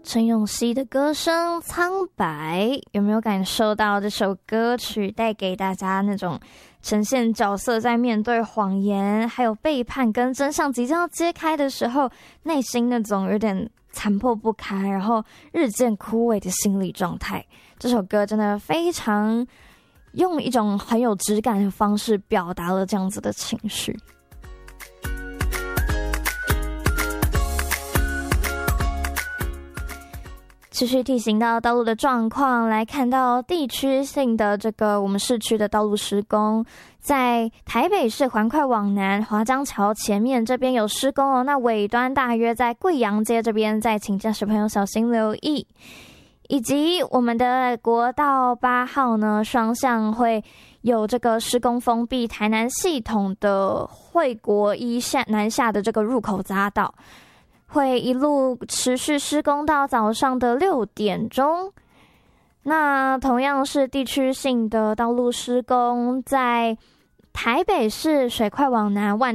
陈永熙的歌声苍白，有没有感受到这首歌曲带给大家那种呈现角色在面对谎言还有背叛跟真相即将要揭开的时候，内心那种有点残破不堪然后日渐枯萎的心理状态。这首歌真的非常用一种很有质感的方式表达了这样子的情绪。持续提醒到道路的状况，来看到地区性的这个我们市区的道路施工，在台北市环快往南华江桥前面这边有施工哦，那尾端大约在贵阳街这边，再请驾驶朋友小心留意。以及我们的国道8号呢，双向会有这个施工封闭台南系统的惠国一南下的这个入口匝道，会一路持续施工到早上的6点钟。那同样是地区性的道路施工，在台北市水快往南万